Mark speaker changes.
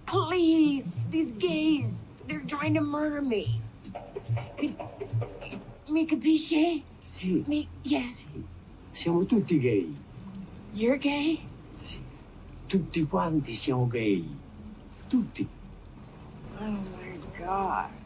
Speaker 1: Please, these gays, they're trying to murder me. Mi capisce?
Speaker 2: Sì.
Speaker 1: Yes.
Speaker 2: Sì. Siamo tutti gay.
Speaker 1: You're gay?
Speaker 2: Sì. Tutti quanti siamo gay. Tutti.
Speaker 1: Oh my God.